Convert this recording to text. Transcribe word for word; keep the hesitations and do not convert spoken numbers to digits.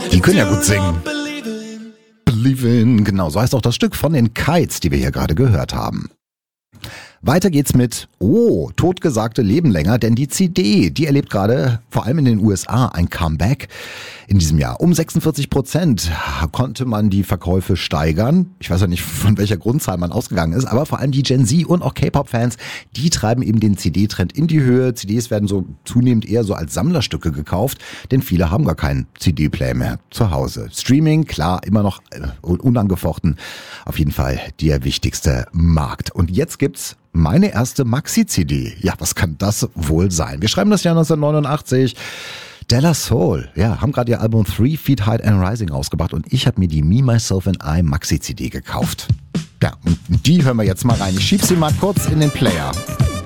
Die können ja gut singen. Believe in, genau, so heißt auch das Stück von den Kites, die wir hier gerade gehört haben. Weiter geht's mit, oh, totgesagte leben länger, denn die C D, die erlebt gerade vor allem in den U S A ein Comeback in diesem Jahr. Um sechsundvierzig Prozent konnte man die Verkäufe steigern. Ich weiß ja nicht, von welcher Grundzahl man ausgegangen ist, aber vor allem die Gen Z und auch K-Pop-Fans, die treiben eben den C D-Trend in die Höhe. C Ds werden so zunehmend eher so als Sammlerstücke gekauft, denn viele haben gar keinen C D-Player mehr zu Hause. Streaming, klar, immer noch unangefochten. Auf jeden Fall der wichtigste Markt. Und jetzt gibt's meine erste Maxi-C D. Ja, was kann das wohl sein? Wir schreiben das Jahr neunzehnhundertneunundachtzig. De La Soul, ja, haben gerade ihr Album Three Feet High and Rising rausgebracht und ich habe mir die Me, Myself and I Maxi-C D gekauft. Ja, und die hören wir jetzt mal rein. Ich schieb sie mal kurz in den Player.